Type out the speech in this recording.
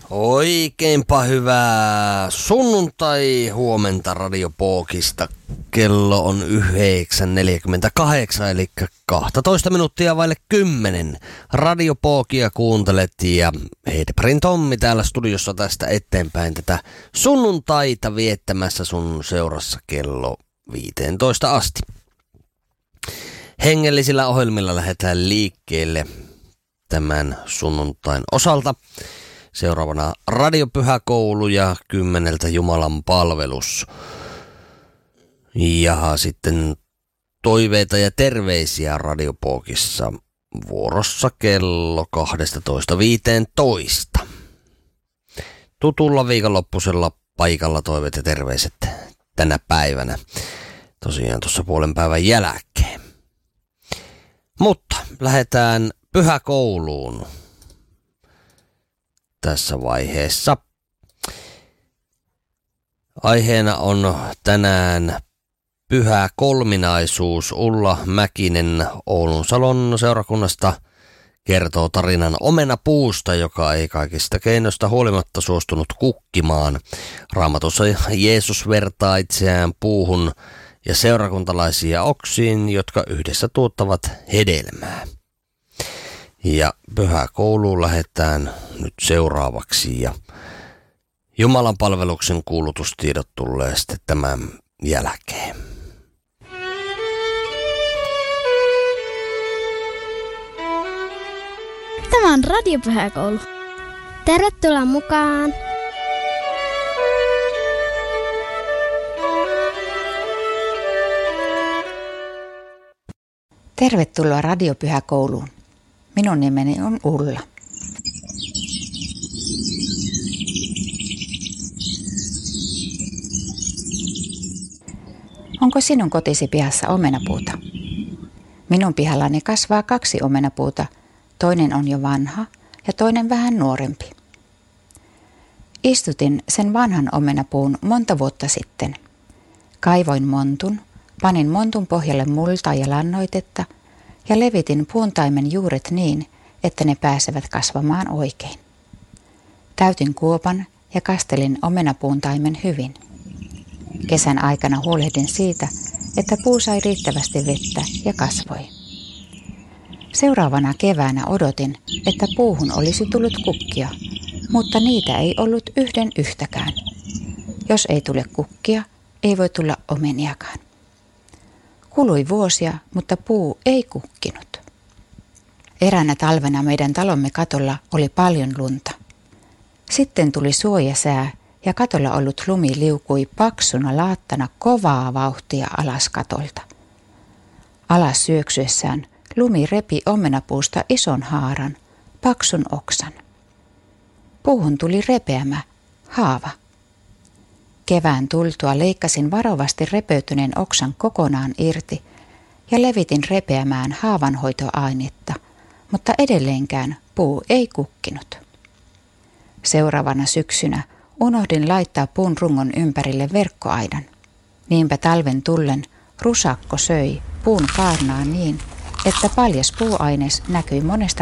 Oikeinpa hyvää sunnuntai-huomenta Radiopookista. Kello on 9.48, eli 12 minuuttia vaille 10. Radiopookia kuuntelet ja Hedbrin Tommi täällä studiossa tästä eteenpäin tätä sunnuntaita viettämässä sun seurassa kello 15 asti. Hengellisillä ohjelmilla lähdetään liikkeelle tämän sunnuntain osalta. Seuraavana radiopyhäkoulu ja 10 Jumalan palvelus. Ja sitten toiveita ja terveisiä Radiopookissa vuorossa kello 12.15. Tutulla viikonloppuisella paikalla toiveet ja terveiset tänä päivänä. Tosiaan tuossa puolen päivän jälkeen. Mutta lähdetään pyhäkouluun tässä vaiheessa. Aiheena on tänään pyhä kolminaisuus. Ulla Mäkinen Oulun Salon seurakunnasta kertoo tarinan omenapuusta, joka ei kaikista keinoista huolimatta suostunut kukkimaan. Raamatussa Jeesus vertaa itseään puuhun ja seurakuntalaisia oksiin, jotka yhdessä tuottavat hedelmää. Ja pyhäkouluun lähdetään nyt seuraavaksi ja Jumalan palveluksen kuulutustiedot tulee sitten tämän jälkeen. Tämä on Radiopyhäkoulu. Tervetuloa mukaan! Tervetuloa Radiopyhäkouluun. Minun nimeni on Ulla. Onko sinun kotisi pihassa omenapuuta? Minun pihallani kasvaa 2 omenapuuta. Toinen on jo vanha ja toinen vähän nuorempi. Istutin sen vanhan omenapuun monta vuotta sitten. Kaivoin montun, panin montun pohjalle multaa ja lannoitetta ja levitin puuntaimen juuret niin, että ne pääsevät kasvamaan oikein. Täytin kuopan ja kastelin omenapuuntaimen hyvin. Kesän aikana huolehdin siitä, että puu sai riittävästi vettä ja kasvoi. Seuraavana keväänä odotin, että puuhun olisi tullut kukkia, mutta niitä ei ollut yhden yhtäkään. Jos ei tule kukkia, ei voi tulla omeniakaan. Kului vuosia, mutta puu ei kukkinut. Eräänä talvena meidän talomme katolla oli paljon lunta. Sitten tuli suojasää ja katolla ollut lumi liukui paksuna laattana kovaa vauhtia alas katolta. Alas syöksyessään lumi repi omenapuusta ison haaran, paksun oksan. Puuhun tuli repeämä, haava. Kevään tultua leikkasin varovasti repeytyneen oksan kokonaan irti ja levitin repeämään haavanhoitoainetta, mutta edelleenkään puu ei kukkinut. Seuraavana syksynä unohdin laittaa puun rungon ympärille verkkoaidan. Niinpä talven tullen rusakko söi puun kaarnaa niin, että paljas puuaines näkyi monesta